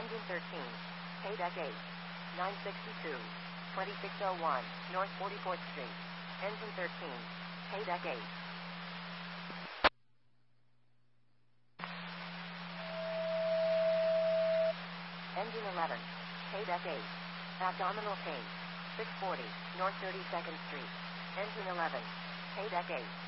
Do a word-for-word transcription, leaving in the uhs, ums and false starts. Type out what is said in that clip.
Engine thirteen. K-Deck eight. nine sixty-two. twenty-six oh one. North forty-fourth Street. Engine thirteen. K-Deck eight. Engine eleven. K-Deck eight. Abdominal pain. six forty. North thirty-second Street. Engine eleven. K-Deck eight.